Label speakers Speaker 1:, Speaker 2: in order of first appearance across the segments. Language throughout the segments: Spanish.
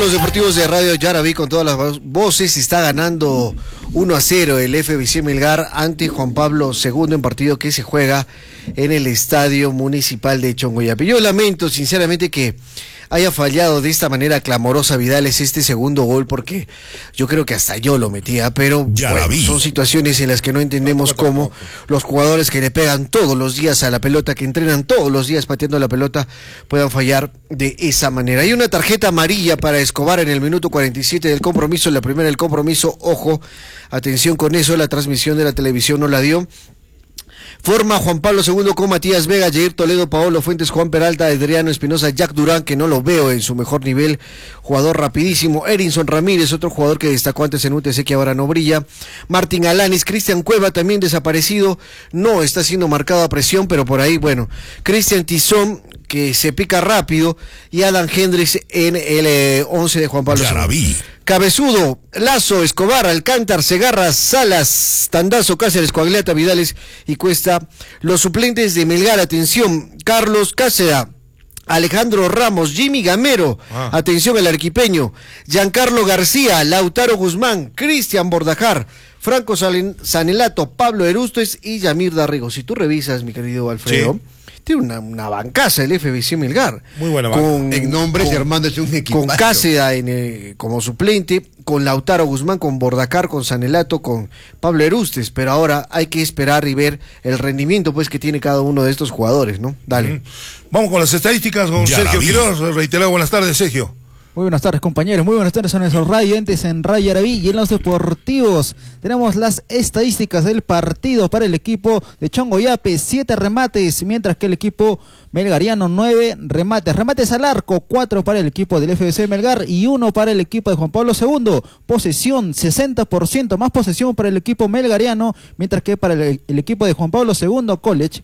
Speaker 1: los deportivos de Radio Yarabí con todas las voces. Está ganando 1-0 el FBC Melgar ante Juan Pablo II en partido que se juega en el Estadio Municipal de Chongoyape. Yo lamento sinceramente que haya fallado de esta manera clamorosa Vidales este segundo gol, porque yo creo que hasta yo lo metía, pero bueno, son situaciones en las que no entendemos cómo los jugadores que le pegan todos los días a la pelota, que entrenan todos los días pateando la pelota, puedan fallar de esa manera. Hay una tarjeta amarilla para Escobar en el minuto 47 del compromiso, la primera del compromiso. Ojo, atención con eso, la transmisión de la televisión no la dio. Forma Juan Pablo II con Matías Vega, Jair Toledo, Paolo Fuentes, Juan Peralta, Adriano Espinosa, Jack Durán, que no lo veo en su mejor nivel, jugador rapidísimo. Erinson Ramírez, otro jugador que destacó antes en UTC que ahora no brilla. Martín Alanis, Cristian Cueva también desaparecido, no está siendo marcado a presión, pero por ahí, bueno. Cristian Tizón, que se pica rápido, y Adam Hendricks en el 11 de Juan Pablo II. Cabezudo, Lazo, Escobar, Alcántar, Segarra, Salas, Tandazo, Cáceres, Coagliata, Vidales y Cuesta. Los suplentes de Melgar, atención, Carlos Cáceres, Alejandro Ramos, Jimmy Gamero, atención el arequipeño, Giancarlo García, Lautaro Guzmán, Cristian Bordajar, Franco Sanelato, Pablo Erustes y Yamir Darrigo. Si tú revisas, mi querido Alfredo, sí, tiene una bancaza el FBC Melgar.
Speaker 2: Muy buena banca.
Speaker 1: En nombres, Armando, es un equipo. Con Cáceres como suplente, con Lautaro Guzmán, con Bordacar, con Sanelato, con Pablo Erustes. Pero ahora hay que esperar y ver el rendimiento pues que tiene cada uno de estos jugadores, ¿no? Dale.
Speaker 2: Vamos con las estadísticas con Sergio Quiroz. Reiterado, buenas tardes, Sergio.
Speaker 3: Muy buenas tardes, compañeros, muy buenas tardes a nuestros radiantes en Radio Yarabí y en los deportivos. Tenemos las estadísticas del partido para el equipo de Chongoyape: 7 remates, mientras que el equipo melgariano 9 remates. Remates al arco, 4 para el equipo del FBC Melgar y 1 para el equipo de Juan Pablo II. Posesión, 60%, más posesión para el equipo melgariano, mientras que para el equipo de Juan Pablo II College,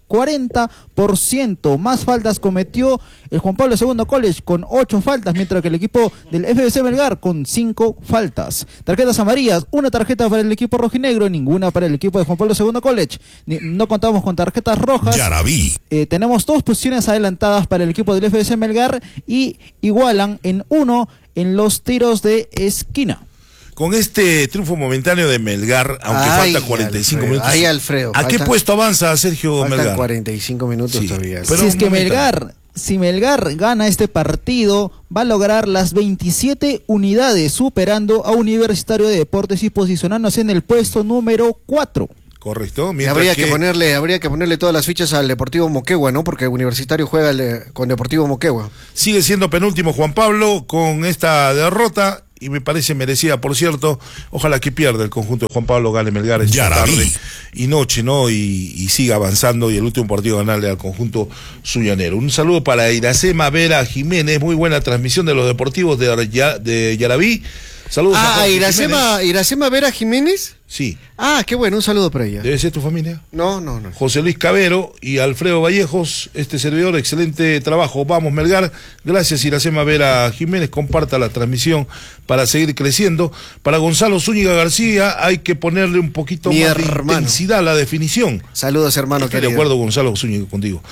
Speaker 3: 40%. Más faltas cometió el Juan Pablo II College con 8 faltas, mientras que el equipo del FBC Melgar con 5 faltas. Tarjetas amarillas, una tarjeta para el equipo rojinegro, ninguna para el equipo de Juan Pablo II College. No contamos con tarjetas rojas. Tenemos 2 posiciones adelantadas para el equipo del FBC Melgar y igualan en 1 en los tiros de esquina.
Speaker 2: Con este triunfo momentáneo de Melgar, aunque falta 45 minutos.
Speaker 1: Ahí, Alfredo.
Speaker 2: ¿A qué puesto avanza Sergio Melgar?
Speaker 1: Faltan 45 minutos todavía.
Speaker 3: Pero si es que si Melgar gana este partido, va a lograr las 27 unidades, superando a Universitario de Deportes y posicionándose en el puesto número 4.
Speaker 2: Correcto.
Speaker 1: Habría que ponerle todas las fichas al Deportivo Moquegua, ¿no? Porque Universitario juega con Deportivo Moquegua.
Speaker 2: Sigue siendo penúltimo Juan Pablo con esta derrota, y me parece merecida, por cierto. Ojalá que pierda el conjunto de Juan Pablo, gane Melgar esta tarde y noche, ¿no? Y siga avanzando, y el último partido ganarle al conjunto suyanero. Un saludo para Iracema Vera Jiménez, muy buena transmisión de los deportivos de Yarabí. Saludos a
Speaker 1: Iracema Vera Jiménez.
Speaker 2: Sí.
Speaker 1: Qué bueno, un saludo para ella.
Speaker 2: ¿Debe ser tu familia?
Speaker 1: No.
Speaker 2: José Luis Cabero y Alfredo Vallejos, este servidor, excelente trabajo. Vamos, Melgar. Gracias, Iracema Vera Jiménez. Comparta la transmisión para seguir creciendo. Para Gonzalo Zúñiga García, hay que ponerle un poquito más de intensidad a la definición.
Speaker 1: Saludos, hermano.
Speaker 2: Estoy de acuerdo, Gonzalo Zúñiga, contigo.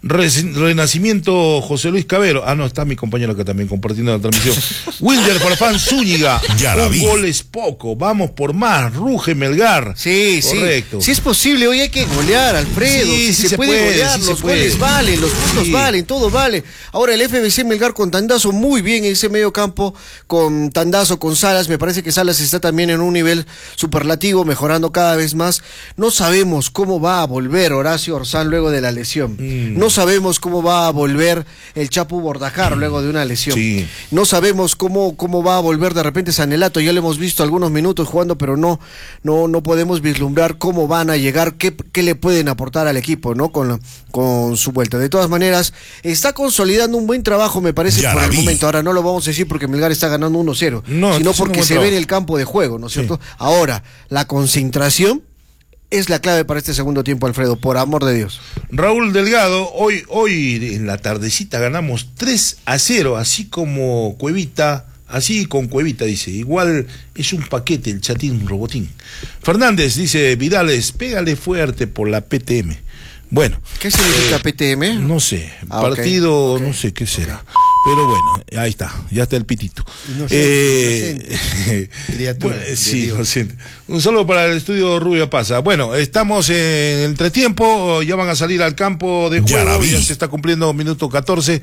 Speaker 2: Renacimiento José Luis Cabero. No, está mi compañero acá también compartiendo la transmisión. Wilder Farfán Zúñiga. Un gol es poco, vamos por más. Ruge Melgar.
Speaker 1: Sí, correcto. Si es posible, hoy hay que golear, Alfredo. Si se puede golear, los goles valen, los puntos valen, todo vale. Ahora el FBC Melgar con Tandazo muy bien en ese medio campo, con Tandazo, con Salas. Me parece que Salas está también en un nivel superlativo, mejorando cada vez más. No sabemos cómo va a volver Horacio Orsán luego de la lesión. No sabemos cómo va a volver el Chapu Bordajar luego de una lesión. No sabemos cómo va a volver de repente Sanelato. Ya lo hemos visto algunos minutos jugando, pero no podemos vislumbrar cómo van a llegar, qué le pueden aportar al equipo, ¿no? Con su vuelta. De todas maneras, está consolidando un buen trabajo, me parece, por el momento. Ahora no lo vamos a decir porque Melgar está ganando 1-0, sino porque se ve en el campo de juego, ¿no es cierto? Ahora, la concentración es la clave para este segundo tiempo, Alfredo, por amor de Dios.
Speaker 2: Raúl Delgado, hoy en la tardecita ganamos 3-0, así como Cuevita, así con Cuevita, dice, igual es un paquete el chatín robotín. Fernández dice, Vidales, pégale fuerte por la PTM. Bueno.
Speaker 1: ¿Qué significa PTM?
Speaker 2: No sé, partido, no sé qué será. Pero bueno, ahí está, ya está el pitito.
Speaker 1: Criatura,
Speaker 2: bueno, sí, lo siento. Un saludo para el estudio Rubio Pasa. Bueno, estamos en entretiempo, ya van a salir al campo de juego, ya se está cumpliendo minuto 14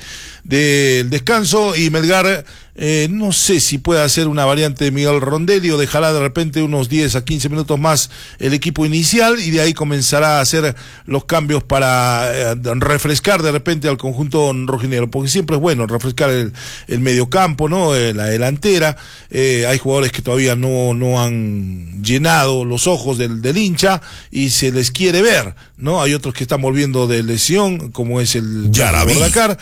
Speaker 2: del descanso y Melgar, no sé si puede hacer una variante de Miguel Rondelli o dejará de repente unos 10 a 15 minutos más el equipo inicial y de ahí comenzará a hacer los cambios para refrescar de repente al conjunto rojinegro, porque siempre es bueno refrescar el mediocampo, ¿no? La delantera. Hay jugadores que todavía no han llenado los ojos del hincha y se les quiere ver, ¿no? Hay otros que están volviendo de lesión, como es el Bordacar,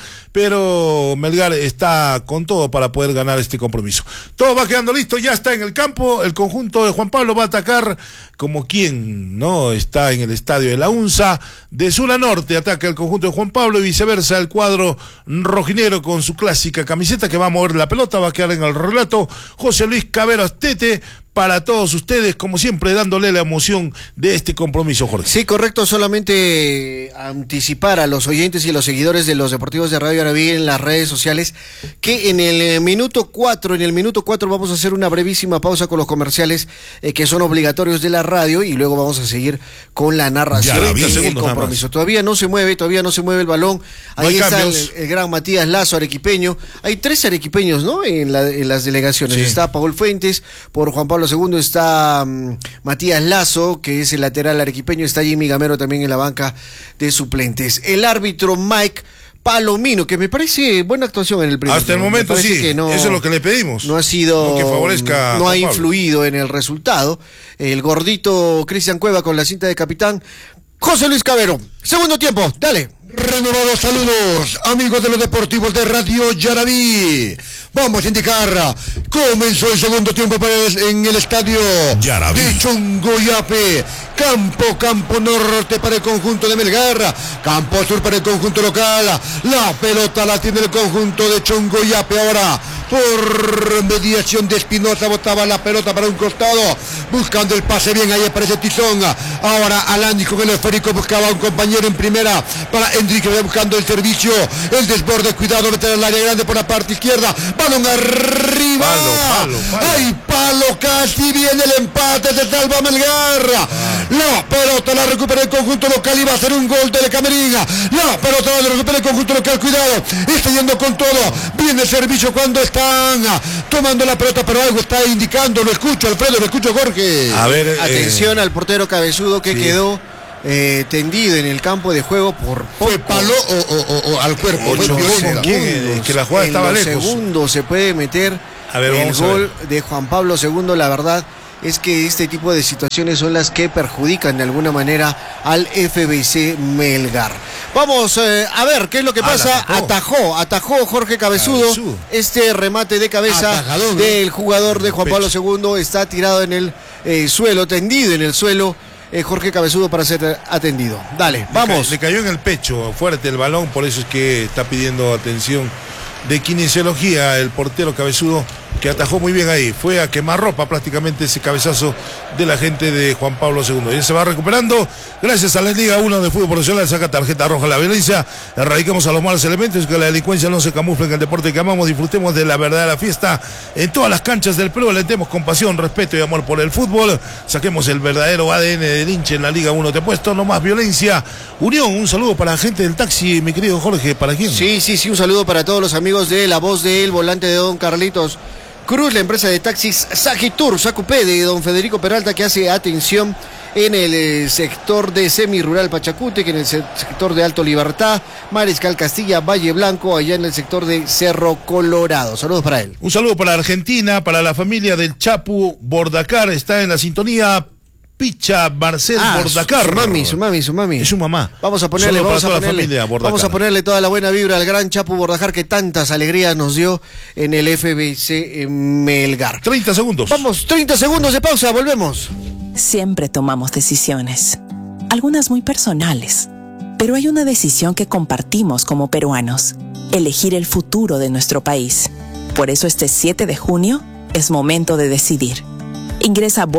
Speaker 2: pero Melgar está con todo para poder ganar este compromiso. Todo va quedando listo, ya está en el campo, el conjunto de Juan Pablo va a atacar como quien, ¿no? Está en el estadio de la UNSA, de sur a norte ataca el conjunto de Juan Pablo y viceversa el cuadro rojinegro con su clásica camiseta que va a mover la pelota, va a quedar en el relato José Luis Cabero Astete, para todos ustedes, como siempre, dándole la emoción de este compromiso, Jorge.
Speaker 1: Sí, correcto, solamente anticipar a los oyentes y a los seguidores de los deportivos de Radio Arabí en las redes sociales que en el minuto 4 vamos a hacer una brevísima pausa con los comerciales que son obligatorios de la radio y luego vamos a seguir con la narración del compromiso. Todavía no se mueve el balón. Ahí está el gran Matías Lazo, arequipeño. Hay 3 arequipeños, ¿no? En las delegaciones. Sí. Está Paul Fuentes, por Juan Pablo II está Matías Lazo, que es el lateral arequipeño, está Jimmy Gamero también en la banca de suplentes. El árbitro Mike Palomino, que me parece buena actuación en el primer
Speaker 2: hasta el momento sí, que no, eso es lo que le pedimos.
Speaker 1: No ha sido,
Speaker 2: no, que favorezca
Speaker 1: no ha influido en el resultado. El gordito Cristian Cueva con la cinta de capitán. José Luis Cabero, segundo tiempo, dale.
Speaker 4: Renovados saludos, amigos de los deportivos de Radio Yarabí. Vamos a indicar, comenzó el segundo tiempo en el estadio Yarabí de Chongoyape. Campo norte para el conjunto de Melgar, campo sur para el conjunto local. La pelota la tiene el conjunto de Chongoyape ahora. Por mediación de Espinosa botaba la pelota para un costado, buscando el pase bien, ahí aparece Tizón. Ahora Alandi con el esférico buscaba a un compañero en primera para Enrique, buscando el servicio, el desborde, cuidado, meter al área grande por la parte izquierda, balón arriba, palo. ¡Ay, palo! Casi viene el empate, se salva Melgar. La pelota la recupera el conjunto local y va a ser un gol de Camerina. La pelota la recupera el conjunto local, cuidado, está yendo con todo, viene el servicio cuando están tomando la pelota, pero algo está indicando, lo escucho Alfredo, lo escucho Jorge.
Speaker 1: A ver, atención al portero cabezudo que quedó tendido en el campo de juego por poco.
Speaker 4: ¿Fue palo o al cuerpo?
Speaker 2: Es que la jugada estaba lejos.
Speaker 1: En los segundos se puede meter el gol de Juan Pablo II. La verdad es que este tipo de situaciones son las que perjudican de alguna manera al FBC Melgar. Vamos a ver qué es lo que pasa. Atajó Jorge Cabezudo. Este remate de cabeza del jugador de Juan Pablo II está tirado en el suelo, tendido en el suelo. Jorge Cabezudo para ser atendido. Dale, vamos.
Speaker 2: Le cayó en el pecho fuerte el balón, por eso es que está pidiendo atención de kinesiología el portero Cabezudo, que atajó muy bien ahí. Fue a quemarropa prácticamente ese cabezazo de la gente de Juan Pablo II. Ya se va recuperando. Gracias a la Liga 1 de Fútbol Profesional, saca tarjeta roja a la violencia. Erradiquemos a los malos elementos, que la delincuencia no se camufle en el deporte que amamos. Disfrutemos de la verdadera fiesta en todas las canchas del Perú. Alentemos con pasión, respeto y amor por el fútbol. Saquemos el verdadero ADN del hincha en la Liga 1. Te he puesto, no más violencia. Unión, un saludo para la gente del taxi, mi querido Jorge. ¿Para quién?
Speaker 1: Sí, un saludo para todos los amigos de La Voz del Volante de Don Carlitos Cruz, la empresa de taxis Sagitur, Sacupé de don Federico Peralta, que hace atención en el sector de semirural Pachacute, que en el sector de Alto Libertad, Mariscal Castilla, Valle Blanco, allá en el sector de Cerro Colorado. Saludos para él.
Speaker 2: Un saludo para Argentina, para la familia del Chapu Bordacar, está en la sintonía Picha Marcel Bordacar.
Speaker 1: Su mami. Es
Speaker 2: su mamá.
Speaker 1: Vamos a ponerle toda la buena vibra al gran Chapu Bordacar, que tantas alegrías nos dio en el FBC Melgar.
Speaker 2: 30 segundos.
Speaker 1: Vamos, 30 segundos de pausa, volvemos.
Speaker 5: Siempre tomamos decisiones, algunas muy personales, pero hay una decisión que compartimos como peruanos: elegir el futuro de nuestro país. Por eso este 7 de junio es momento de decidir. Ingresa a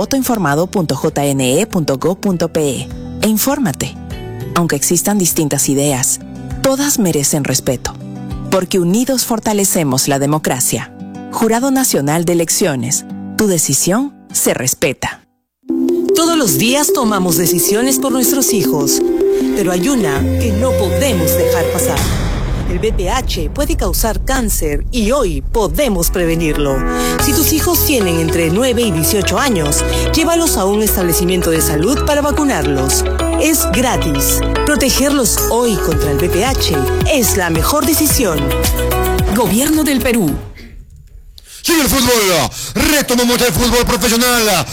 Speaker 5: votoinformado.jne.gov.pe e infórmate. Aunque existan distintas ideas, todas merecen respeto. Porque unidos fortalecemos la democracia. Jurado Nacional de Elecciones. Tu decisión se respeta.
Speaker 6: Todos los días tomamos decisiones por nuestros hijos, pero hay una que no podemos dejar pasar. El VPH puede causar cáncer y hoy podemos prevenirlo. Si tus hijos tienen entre 9 y 18 años, llévalos a un establecimiento de salud para vacunarlos. Es gratis. Protegerlos hoy contra el VPH es la mejor decisión. Gobierno del Perú.
Speaker 4: Sigue el fútbol, retomamos el fútbol profesional,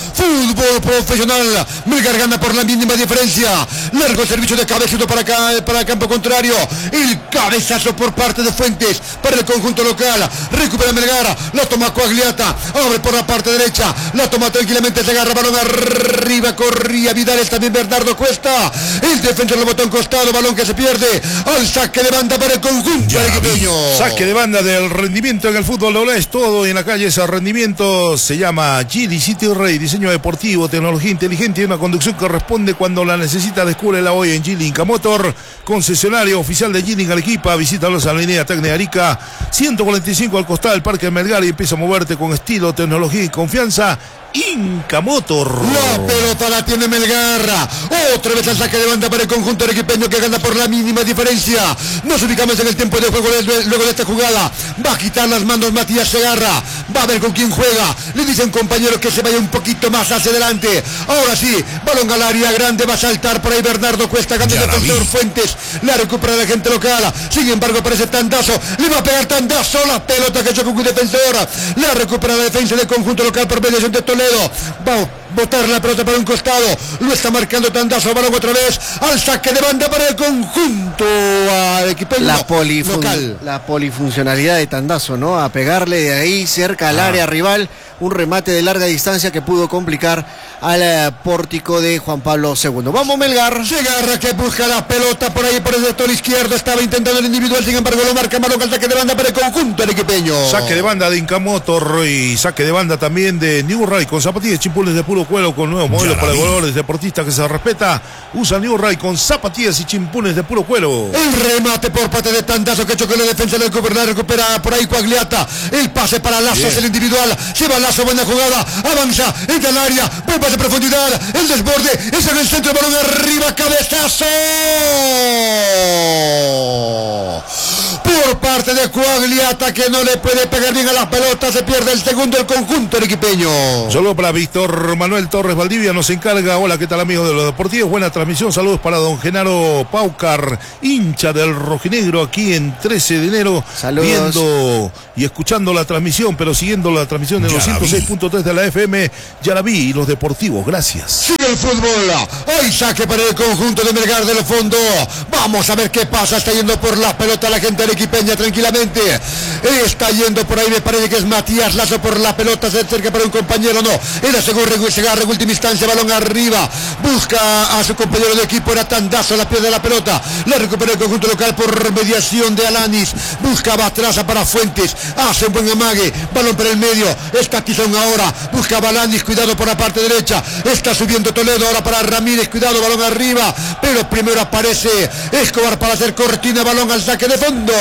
Speaker 4: Melgar gana por la mínima diferencia, largo servicio de cabezudo para el campo contrario, el cabezazo por parte de Fuentes para el conjunto local, recupera Melgar, la toma Coagliata, abre por la parte derecha, la toma tranquilamente, se agarra balón arriba, corría Vidal, también Bernardo Cuesta, el defensor lo botó en costado, balón que se pierde, al saque de banda para el conjunto arequipeño.
Speaker 2: Saque de banda del rendimiento en el fútbol, lo es todo en la calle. Ese rendimiento se llama Geely City Rey, diseño deportivo, tecnología inteligente y una conducción que responde cuando la necesita. Descúbrela hoy en Geely Inca Motor, concesionario oficial de Geely en Arequipa. Visítalos en la avenida Tecne Arica 145 al costado del Parque Melgar y empieza a moverte con estilo, tecnología y confianza. Inca Motor.
Speaker 4: La pelota la tiene Melgar. Otra vez al saque de banda para el conjunto arequipeño que gana por la mínima diferencia. Nos ubicamos en el tiempo de juego luego de esta jugada. Va a quitar las manos Matías Segarra. Va a ver con quién juega. Le dice a un compañero que se vaya un poquito más hacia adelante. Ahora sí, balón al área grande. Va a saltar por ahí Bernardo Cuesta. Gana el defensor Fuentes. La recupera la gente local. Sin embargo, aparece Tandazo. Le va a pegar Tandazo. La pelota que chocó con un defensor. La recupera la defensa del conjunto local por mediación de Toledo. Va a botar la pelota para un costado, lo está marcando Tandazo, balón otra vez al saque de banda para el conjunto arequipeño local.
Speaker 1: La polifuncionalidad de Tandazo, ¿no? A pegarle de ahí cerca al área rival, un remate de larga distancia que pudo complicar al pórtico de Juan Pablo II. Vamos Melgar.
Speaker 4: Segarra que busca la pelota por ahí por el sector izquierdo, estaba intentando el individual, sin embargo lo marca balón al saque de banda para el conjunto arequipeño.
Speaker 2: Saque de banda de Inca Motor y saque de banda también de New Ray con zapatillas chimpules de puro cuero con nuevos modelos para goleadores deportistas que se respeta. Usa New Ray con zapatillas y chimpunes de puro cuero.
Speaker 4: El remate por parte de Tandazo que chocó la defensa del Gobernador, recupera por ahí Coagliata. El pase para Lazo, es el individual. Lleva Lazo, buena jugada. Avanza, entra al área. Buen pase de profundidad. El desborde. Es en el centro, balón arriba. Cabezazo. Por parte de Coagliata que no le puede pegar bien a la pelota. Se pierde el segundo el conjunto arequipeño.
Speaker 2: Solo para Víctor Manuel Torres Valdivia nos encarga. Hola, ¿qué tal amigos de los deportivos? Buena transmisión, saludos para don Genaro Paucar, hincha del rojinegro aquí en 13 de enero.
Speaker 1: Saludos.
Speaker 2: Viendo y escuchando la transmisión, pero siguiendo la transmisión de los 106.3 de la FM Yarabí y los deportivos, gracias.
Speaker 4: Sigue el fútbol, hoy saque para el conjunto de Melgar del fondo. Vamos a ver qué pasa, está yendo por la pelota la gente arequipeña tranquilamente. Está yendo por ahí, me parece que es Matías Lazo por la pelota, se acerca para un compañero, no. Era Segarra en última instancia, balón arriba, busca a su compañero de equipo, era Tandazo, la pierde la pelota, la recupera el conjunto local por mediación de Alanis, busca Batraza para Fuentes, hace un buen amague, balón para el medio, está Tizón ahora, busca a Alanis, cuidado por la parte derecha, está subiendo Toledo ahora para Ramírez, cuidado, balón arriba, pero primero aparece Escobar para hacer cortina, balón al saque de fondo.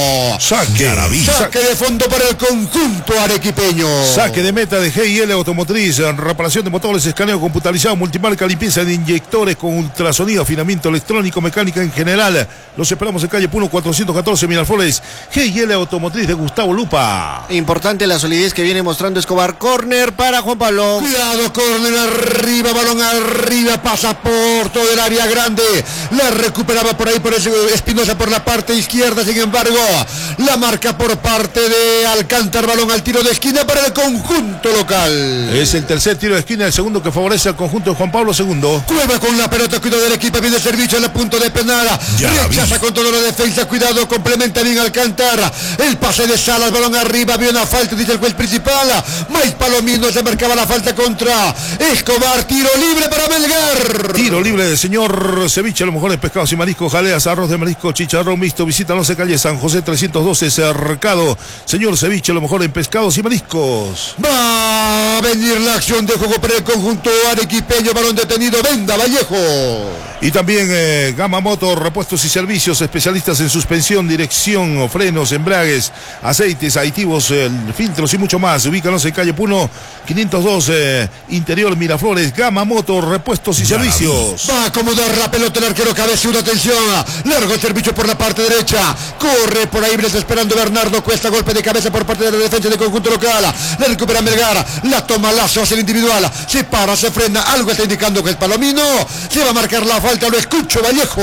Speaker 4: Saque de fondo para el conjunto arequipeño.
Speaker 2: Saque de meta de G&L Automotriz, reparación de motores, escaneo computarizado, multimarca, limpieza de inyectores con ultrasonido, afinamiento electrónico, mecánica en general. Los esperamos en calle Puno 414 Miraflores. G&L Automotriz de Gustavo Lupa.
Speaker 1: Importante la solidez que viene mostrando Escobar. Córner para Juan Pablo.
Speaker 4: Cuidado, córner arriba, balón arriba, pasa por todo el área grande. La recuperaba por ahí por Espinosa por la parte izquierda, sin embargo, la marca por parte de Alcántar, balón al tiro de esquina para el conjunto local.
Speaker 2: Es el tercer tiro de esquina, el segundo que favorece al conjunto de Juan Pablo II.
Speaker 4: Cueva con la pelota, cuidado del equipo, viene servicio en el punto de penal. Rechaza con toda la defensa, cuidado, complementa bien Alcántara. El pase de Salas, balón arriba, había una falta, dice el juez principal. Mais Palomino se marcaba la falta contra Escobar, tiro libre para Melgar.
Speaker 2: Tiro libre del señor Ceviche, los mejores pescados y mariscos, jaleas, arroz de marisco, chicharrón mixto. Visítanos en calle San José 312, Cercado. Señor Ceviche, lo mejor en pescados y mariscos.
Speaker 4: Va a venir la acción de juego para el conjunto arequipeño, balón detenido, Venda Vallejo.
Speaker 2: Y también Gama Motor, repuestos y servicios, especialistas en suspensión, dirección, frenos, embragues, aceites, aditivos, filtros y mucho más. Ubícanos en calle Puno 502, interior Miraflores. Gama Motor, repuestos y servicios.
Speaker 4: Va a acomodar la pelota el arquero Cabezudo, atención, largo el servicio por la parte derecha, corre por ahí, esperando Bernardo Cuesta, golpe de cabeza por parte de la defensa del conjunto local, la recupera Melgar, la toma Lazo hacia el individual, se para, se frena, algo está indicando que es Palomino, se va a marcar la falta, lo escucho, Vallejo.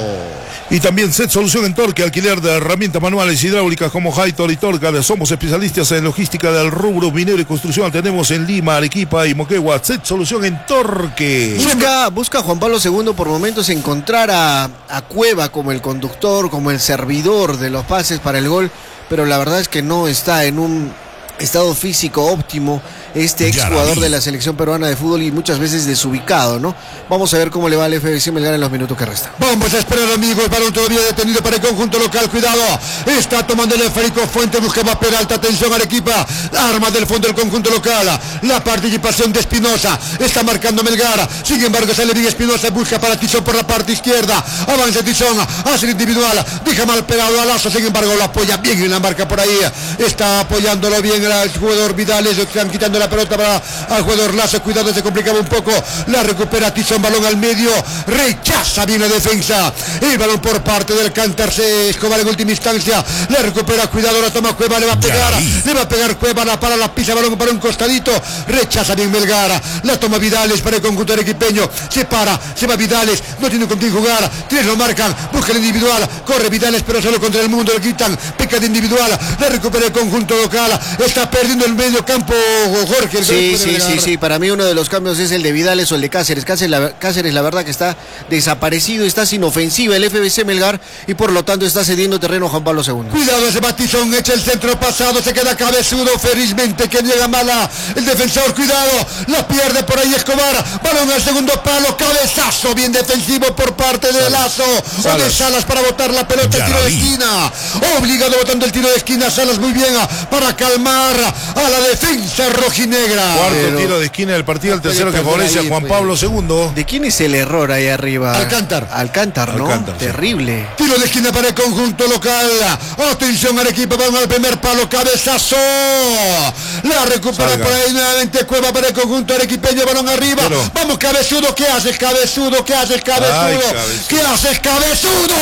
Speaker 2: Y también Set Solución en Torque, alquiler de herramientas manuales hidráulicas como Hightor y Torque. Somos especialistas en logística del rubro minero y construcción. Tenemos en Lima, Arequipa y Moquegua. Set Solución en Torque.
Speaker 1: Busca Juan Pablo II por momentos encontrar a Cueva como el conductor, como el servidor de los pases para el gol, pero la verdad es que no está en un estado físico óptimo este exjugador de la selección peruana de fútbol y muchas veces desubicado, ¿no? Vamos a ver cómo le va al FBC Melgar en los minutos que restan.
Speaker 4: Vamos a esperar, amigos, el balón todavía detenido para el conjunto local, cuidado, está tomando el esférico Fuente, buscaba Peralta, atención Arequipa, arma del fondo del conjunto local, la participación de Espinosa, está marcando Melgar, sin embargo sale bien Espinosa, busca para Tizón por la parte izquierda, avanza Tizón, hace el individual, deja mal pegado a Lazo, sin embargo lo apoya bien en la marca por ahí, está apoyándolo bien el jugador Vidales, están quitando la pelota para al jugador Lazo, cuidado, se complicaba un poco, la recupera Tizón, balón al medio, rechaza bien la defensa, el balón por parte del Cantarse, Escobar en última instancia, la recupera, cuidado, la toma Cueva, le va a pegar Cueva, la para, la pisa, balón para un costadito, rechaza bien Melgar, la toma Vidales para el conjunto arequipeño, se para, se va Vidales, no tiene con quién jugar, tres lo marcan, busca el individual, corre Vidales pero solo contra el mundo, le quitan, peca de individual, la recupera el conjunto local, está perdiendo el medio campo Jorge.
Speaker 1: Sí, para mí uno de los cambios es el de Vidales o el de Cáceres. Cáceres la verdad que está desaparecido, está sin ofensiva el FBC Melgar y por lo tanto está cediendo terreno a Juan Pablo II.
Speaker 4: Cuidado ese Batizón, echa el centro pasado, se queda Cabezudo, felizmente que llega mala el defensor, cuidado, la pierde por ahí Escobar, balón al segundo palo, cabezazo bien defensivo por parte de Lazo o de Salas para botar la pelota, el tiro de esquina, obligado botando el tiro de esquina, Salas muy bien para calmar a la defensa rojinegra.
Speaker 2: Cuarto tiro de esquina del partido, el tercero que favorece a Juan Pablo II.
Speaker 1: ¿De quién es el error ahí arriba?
Speaker 4: Alcántar,
Speaker 1: ¿no?
Speaker 2: Alcántar, sí.
Speaker 1: Terrible.
Speaker 4: Tiro de esquina para el conjunto local. Atención al equipo, vamos al primer palo, cabezazo. La recupera por ahí nuevamente Cueva para el conjunto arequipeño, balón arriba. Vamos Cabezudo, ¿qué hace el Cabezudo? ¿Qué hace el Cabezudo? ¿Qué hace el Cabezudo?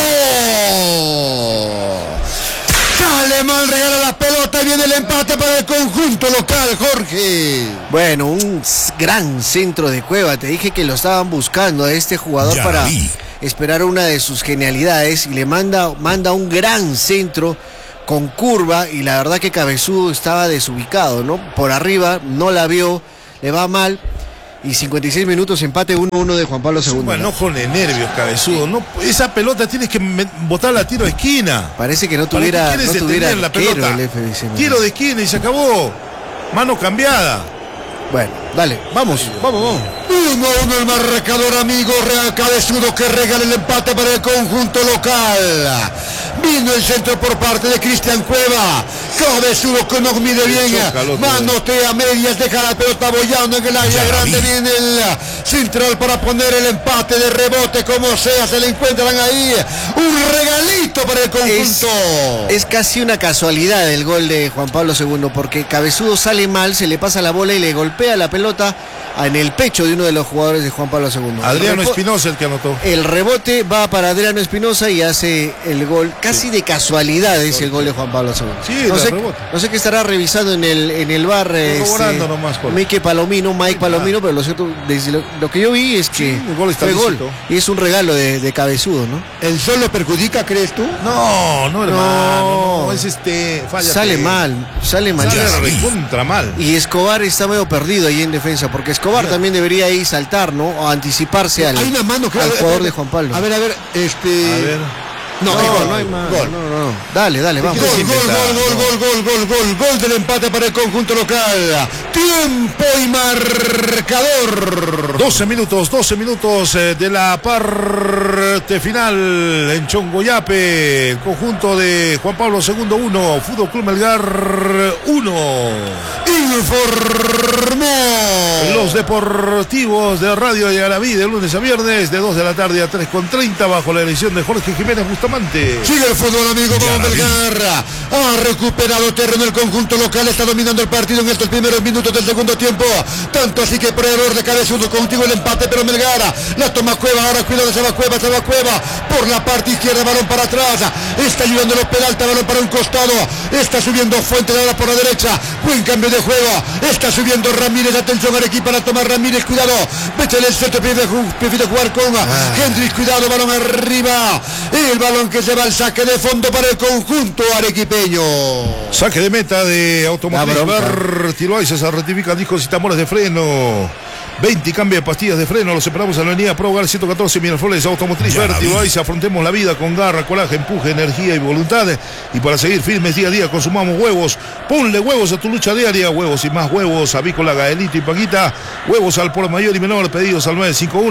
Speaker 4: Sale mal, regala la pelota y viene el empate para el conjunto local, Jorge.
Speaker 1: Bueno, un gran centro de Cueva. Te dije que lo estaban buscando a este jugador para esperar una de sus genialidades y le manda un gran centro con curva y la verdad que Cabezudo estaba desubicado, ¿no? Por arriba no la vio, le va mal. Y 56 minutos, empate 1-1 de Juan Pablo II.
Speaker 2: Bueno, ojo de nervios, Cabezudo. No, esa pelota tienes que botarla a tiro de esquina.
Speaker 1: Parece que no tuviera
Speaker 2: la pelota.
Speaker 1: El FBC,
Speaker 2: tiro de esquina y se acabó. Mano cambiada.
Speaker 1: Bueno, dale, vamos.
Speaker 4: 1-1 el marcador, amigo. Real Cabezudo que regala el empate para el conjunto local. Vino el centro por parte de Cristian Cueva. Cabezudo que no mide bien. Manotea medias, deja la pelota bollando en el área grande. Viene el central para poner el empate de rebote. Como sea, se le encuentran ahí. Un regalito para el conjunto.
Speaker 1: Es casi una casualidad el gol de Juan Pablo II, porque Cabezudo sale mal, se le pasa la bola y le golpea la pelota en el pecho de uno de los jugadores de Juan Pablo II.
Speaker 2: Adriano Espinosa el que anotó.
Speaker 1: El rebote va para Adriano Espinosa y hace el gol. Casi de casualidad es el gol de Juan Pablo II.
Speaker 2: Sí,
Speaker 1: no sé qué estará revisando en el bar Mike Palomino, pero lo cierto, desde lo que yo vi es que
Speaker 2: el gol está
Speaker 1: fue gol. Y es un regalo de Cabezudo, ¿no?
Speaker 4: ¿El sol lo perjudica, crees tú?
Speaker 2: No, hermano. No, es falla.
Speaker 1: Sale mal.
Speaker 2: Sale contra mal.
Speaker 1: Y Escobar está medio perdido ahí en defensa, porque Escobar también debería ahí saltar, ¿no? O anticiparse al jugador de Juan Pablo.
Speaker 4: A ver. No hay más.
Speaker 1: Gol. No. Dale, vamos.
Speaker 4: Gol del empate para el conjunto local. Tiempo y marcador.
Speaker 2: 12 minutos de la parte final en Chongoyape. El conjunto de Juan Pablo II 1, Fútbol Club Melgar 1.
Speaker 4: Informó
Speaker 2: los deportivos de Radio Yarabí de lunes a viernes de 2 de la tarde a 3:30 bajo la edición de Jorge Jiménez Bustamante.
Speaker 4: Sigue el fútbol, amigo, con Melgar. Ha recuperado terreno el conjunto local, está dominando el partido en estos primeros minutos del segundo tiempo. Tanto así que por error de Cabezudo contigo el empate, pero Melgar la toma Cueva, ahora cuidado, se va Cueva por la parte izquierda, balón para atrás. Está ayudando los Peralta, balón para un costado. Está subiendo Fuente de ahora por la derecha. Buen cambio de juego. Está subiendo Ramírez, atención Arequipa, la toma Ramírez, cuidado. Vete el centro, prefiere jugar con Hendrix, cuidado, balón arriba. El balón que se va al saque de fondo para el conjunto arequipeño.
Speaker 2: Saque de meta de Automotriz Bertiloaiza, se rectifican discos y tambores de freno. 20 cambio de pastillas de freno, los separamos en la avenida Pro Hogar 114 Miraflores, Automotriz Bertiloaiza. Afrontemos la vida con garra, coraje, empuje, energía y voluntad. Y para seguir firmes día a día consumamos huevos. Ponle huevos a tu lucha diaria, huevos y más huevos, Avícola, Gaelito y Paquita. Huevos al por mayor y menor, pedidos al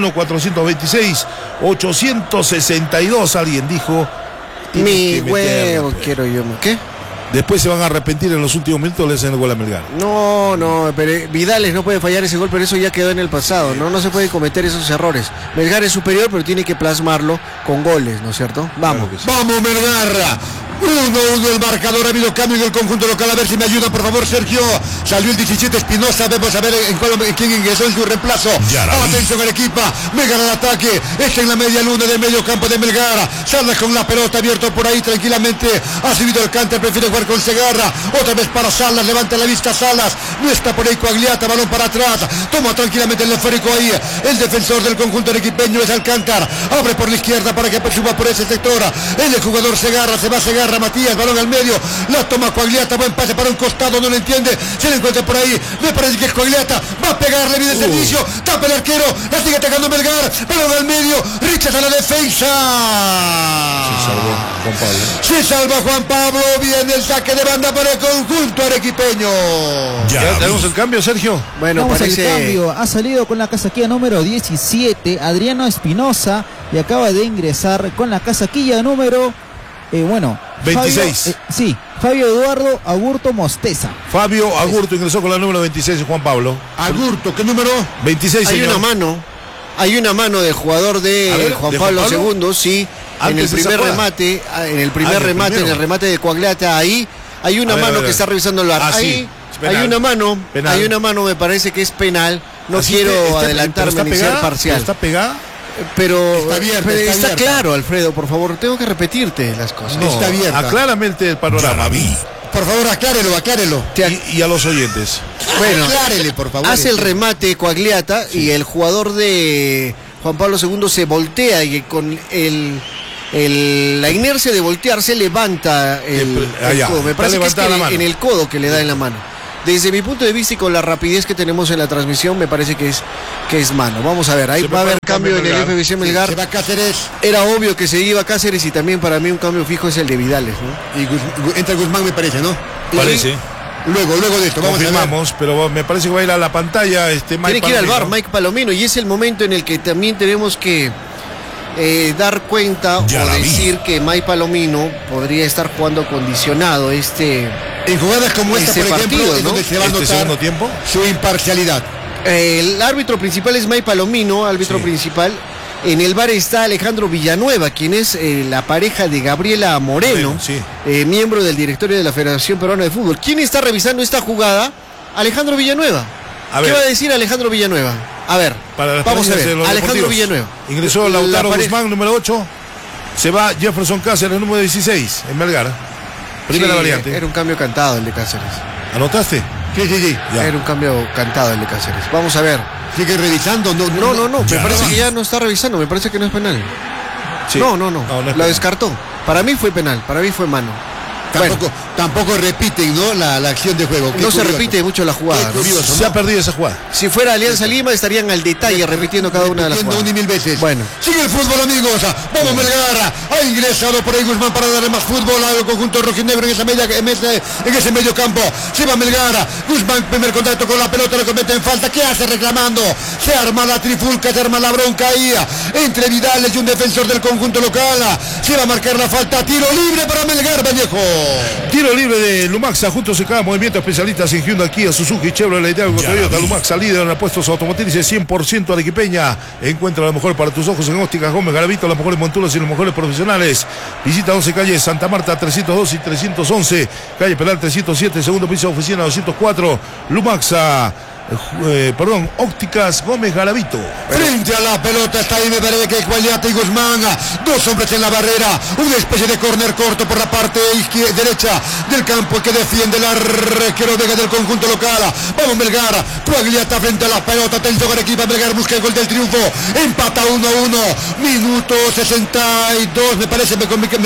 Speaker 2: 951-426-862. Alguien dijo:
Speaker 1: mi huevo quiero yo. ¿Qué?
Speaker 2: Después se van a arrepentir en los últimos minutos, le hacen el gol a Melgar.
Speaker 1: No, pero Vidales no puede fallar ese gol, pero eso ya quedó en el pasado, ¿no? No se puede cometer esos errores. Melgar es superior, pero tiene que plasmarlo con goles, ¿no es cierto? Vamos.
Speaker 2: Claro,
Speaker 4: Vamos, Melgar. 1-1 el marcador, ha habido cambio en el conjunto local, a ver si me ayuda por favor Sergio. Salió el 17 Espinosa, vamos a ver en quién ingresó en su reemplazo. Atención al equipo, Melgar al ataque, está en la media luna del medio campo de Melgar. Salas con la pelota abierto por ahí tranquilamente, ha subido el cánter, prefiere jugar con Segarra, otra vez para Salas, levanta la vista Salas, no está por ahí Coagliata, balón para atrás, toma tranquilamente el esférico ahí, el defensor del conjunto arequipeño es Alcántar, abre por la izquierda para que suba por ese sector, el jugador Segarra, se va Segarra, Matías, balón al medio, la toma Coagliata, buen pase para un costado, no lo entiende, se le encuentra por ahí, me parece que es Coagliata, va a pegarle bien el servicio, tapa el arquero, la sigue atacando Melgar, balón al medio, Richard a la defensa. Se salva Juan Pablo, viene el saque de banda para el conjunto arequipeño.
Speaker 2: ¿Ya tenemos el cambio, Sergio?
Speaker 3: Bueno, parece el cambio. Ha salido con la casaquilla número 17 Adriano Espinosa y acaba de ingresar con la casaquilla número
Speaker 2: 26.
Speaker 3: Fabio Eduardo Agurto Mosteza.
Speaker 2: Fabio Agurto ingresó con la número 26 de Juan Pablo.
Speaker 4: Agurto, ¿qué número?
Speaker 2: 26,
Speaker 1: Hay
Speaker 2: señor.
Speaker 1: Hay una mano del jugador de Juan Pablo II, sí. En el primer remate, en el remate de Coagliata, ahí hay una mano que está revisando el VAR. Ahí hay una mano, me parece que es penal. No quiero adelantarme ni ser parcial.
Speaker 2: ¿Está pegada?
Speaker 1: Pero
Speaker 4: está
Speaker 1: claro, Alfredo, por favor, tengo que repetirte las cosas.
Speaker 4: No, está abierta.
Speaker 2: Aclárame el panorama.
Speaker 4: Por favor, aclárelo.
Speaker 2: Y a los oyentes.
Speaker 1: Bueno,
Speaker 4: aclárele, por favor.
Speaker 1: Hace el remate Coagliata y el jugador de Juan Pablo II se voltea y con la inercia de voltear se levanta el codo. Me parece que es en el codo que le da en la mano. Desde mi punto de vista y con la rapidez que tenemos en la transmisión, me parece que es mano. Vamos a ver, ahí va a haber cambio en el FBC Melgar.
Speaker 4: Se va Cáceres.
Speaker 1: Era obvio que se iba Cáceres y también para mí un cambio fijo es el de Vidales, ¿no?
Speaker 4: Y entra Guzmán, me parece, ¿no?
Speaker 2: Parece.
Speaker 4: Luego de esto, vamos a ver.
Speaker 2: Pero me parece que va a ir a la pantalla Mike
Speaker 1: Tiene que ir al VAR Mike Palomino y es el momento en el que también tenemos que dar cuenta o decir que Mike Palomino podría estar jugando condicionado
Speaker 4: en jugadas como esta, por ejemplo, ¿no? Donde se va a notar
Speaker 2: segundo tiempo
Speaker 4: su imparcialidad.
Speaker 1: El árbitro principal es Mike Palomino, principal. En el VAR está Alejandro Villanueva, quien es la pareja de Gabriela Moreno, miembro del directorio de la Federación Peruana de Fútbol. ¿Quién está revisando esta jugada? Alejandro Villanueva. ¿Qué va a decir Alejandro Villanueva? A ver, vamos a ver. Alejandro Villanueva.
Speaker 2: Ingresó Lautaro Guzmán, número 8. Se va Jefferson Cáceres, número 16, en Melgar. Primera variante.
Speaker 1: Era un cambio cantado el de Cáceres.
Speaker 2: ¿Anotaste?
Speaker 4: Sí.
Speaker 1: Ya. Era un cambio cantado el de Cáceres. Vamos a ver.
Speaker 4: Sigue revisando. No.
Speaker 1: Me parece que ya no está revisando. Me parece que no es penal. Sí. No. Lo descartó. Para mí fue penal. Para mí fue mano.
Speaker 4: Tampoco repiten, ¿no? La acción de juego.
Speaker 1: No se repite mucho la jugada.
Speaker 4: Curioso,
Speaker 2: se ha perdido esa jugada.
Speaker 1: Si fuera Alianza Lima estarían al detalle repitiendo cada una de las jugadas.
Speaker 4: Una y mil veces.
Speaker 1: Bueno.
Speaker 4: Sigue el fútbol, amigos. Vamos Melgar. Ha ingresado por ahí Guzmán para darle más fútbol al conjunto rojinegro en ese medio campo. Se va Melgar. Guzmán, primer contacto con la pelota, lo comete en falta. ¿Qué hace reclamando? Se arma la trifulca, se arma la bronca ahí entre Vidales y un defensor del conjunto local. Se va a marcar la falta. Tiro libre para Melgar, Vallejo.
Speaker 2: Tiro libre de Lumaxa, juntos en cada movimiento, especialistas en Hyundai, Kia, Suzuki, Chevrolet, Toyota. Lumaxa, líder en repuestos automotrices 100% arequipeña. Encuentra lo mejor para tus ojos en Ópticas Gómez Garavito, las mejores monturas y los mejores profesionales. Visita 12 calles Santa Marta 302 y 311, calle Peral 307, segundo piso, oficina 204. Lumaxa. Ópticas Gómez Garavito.
Speaker 4: Frente a la pelota está ahí, me parece que es Gualiata y Guzmán. Dos hombres en la barrera. Una especie de córner corto por la parte derecha del campo que defiende el arquero Vega del conjunto local. Vamos Melgar. Gualiata frente a la pelota. Atención al equipo. Melgar busca el gol del triunfo. Empata 1-1. Minuto 62. Me parece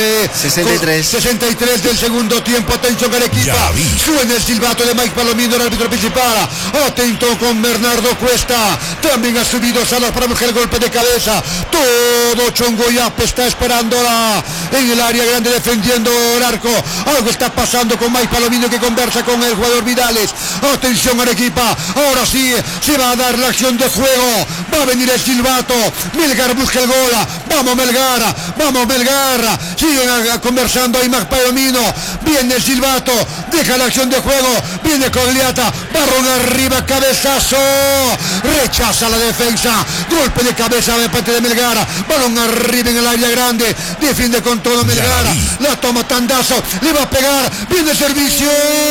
Speaker 4: 63 del segundo tiempo. Atención al equipo. Suena el silbato de Mike Palomino, el árbitro principal. Atento con Bernardo Cuesta. También ha subido Salas para buscar el golpe de cabeza. Todo Chongoyape está esperándola en el área grande, defendiendo el arco. Algo está pasando con Mike Palomino, que conversa con el jugador Vidales. Atención Arequipa. Ahora sí se va a dar la acción de juego. Va a venir el silbato. Melgar busca el gol. Vamos Melgar. Vamos Melgar. Siguen conversando ahí Mike Palomino. Viene el silbato. Deja la acción de juego. Viene Cogliata. Barrón arriba. Cabezazo, rechaza la defensa, golpe de cabeza de parte de Melgar, balón arriba en el área grande, defiende con todo Melgar, la toma Tandazo, le va a pegar, viene servicio.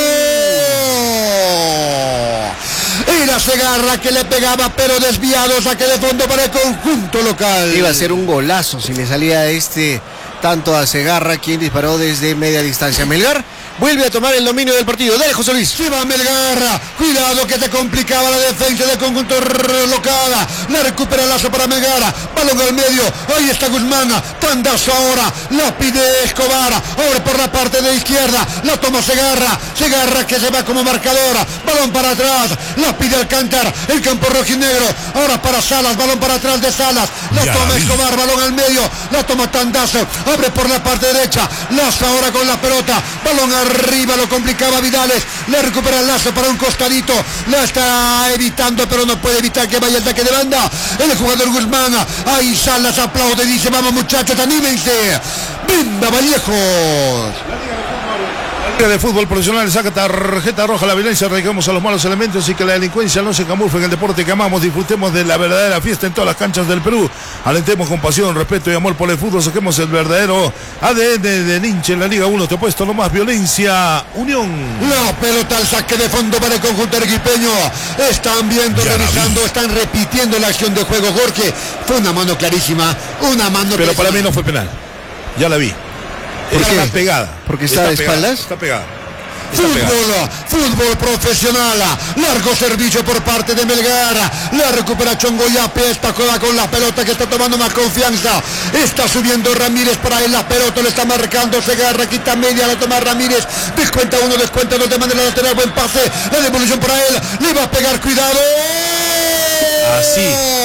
Speaker 4: Era Segarra que le pegaba, pero desviado, saque de fondo para el conjunto local.
Speaker 1: Iba a ser un golazo si le salía tanto a Segarra, quien disparó desde media distancia. Melgar vuelve a tomar el dominio del partido. Dale, José Luis.
Speaker 4: Se va Melgar. Cuidado que se complicaba la defensa del conjunto local. La recupera Lazo para Melgar. Balón al medio. Ahí está Guzmán. Tandazo ahora. La pide Escobar. Ahora por la parte de izquierda. La toma Segarra. Segarra que se va como marcadora. Balón para atrás. La pide Alcántar. El campo rojinegro. Ahora para Salas. Balón para atrás de Salas. La toma Escobar. Balón al medio. La toma Tandazo. Abre por la parte derecha. Lazo ahora con la pelota. Balón arriba, lo complicaba Vidales. La recupera el Lazo para un costadito. La está evitando, pero no puede evitar que vaya el ataque de banda. El jugador Guzmán. Ahí Salas aplaude. Dice: vamos muchachos, anímense. Venga Vallejos.
Speaker 2: Liga de Fútbol Profesional saca tarjeta roja. La violencia, arraigamos a los malos elementos y que la delincuencia no se camufle en el deporte que amamos. Disfrutemos de la verdadera fiesta en todas las canchas del Perú. Alentemos con pasión, respeto y amor por el fútbol. Saquemos el verdadero ADN de hincha en la Liga 1. Te he puesto nomás violencia, unión.
Speaker 4: La pelota al saque de fondo para el conjunto arequipeño. Están viendo, revisando, están repitiendo la acción de juego. Jorge, fue una mano clarísima. Una mano
Speaker 2: Pero
Speaker 4: clarísima.
Speaker 2: para mí no fue penal. Ya la vi. Está pegada.
Speaker 1: ¿Porque está de espaldas?
Speaker 2: Está pegada.
Speaker 4: Fútbol profesional. Largo servicio por parte de Melgar. La recupera Chongoyape. Esta juega con la pelota, que está tomando más confianza. Está subiendo Ramírez para él. La pelota le está marcando Segarra. Quita media, la toma Ramírez. Descuenta uno, descuenta dos de manera lateral. Buen pase. La devolución para él. Le va a pegar, cuidado.
Speaker 2: Así.